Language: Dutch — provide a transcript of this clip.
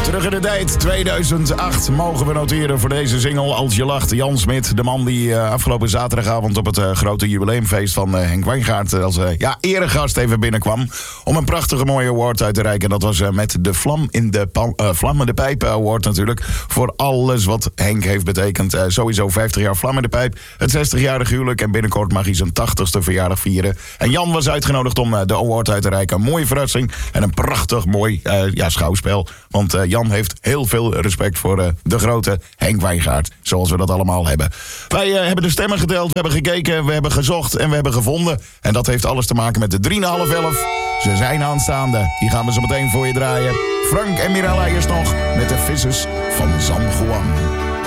Terug in de tijd, 2008 mogen we noteren voor deze single Als je lacht. Jan Smit, de man die afgelopen zaterdagavond op het grote jubileumfeest van Henk Wijngaard als eregast even binnenkwam om een prachtige mooie award uit te reiken. Dat was met de Vlammende Pijp Award natuurlijk. Voor alles wat Henk heeft betekend. Sowieso 50 jaar Vlammende Pijp, het 60-jarig huwelijk en binnenkort mag hij zijn 80ste verjaardag vieren. En Jan was uitgenodigd om de award uit te reiken. Een mooie verrassing en een prachtig mooi schouwspel. Want Jan heeft heel veel respect voor de grote Henk Wijngaard. Zoals we dat allemaal hebben. Wij hebben de stemmen geteld, we hebben gekeken, we hebben gezocht en we hebben gevonden. En dat heeft alles te maken met de 3,5-11. Ze zijn aanstaande. Die gaan we zo meteen voor je draaien. Frank en Mirella eerst nog met de vissers van San Juan.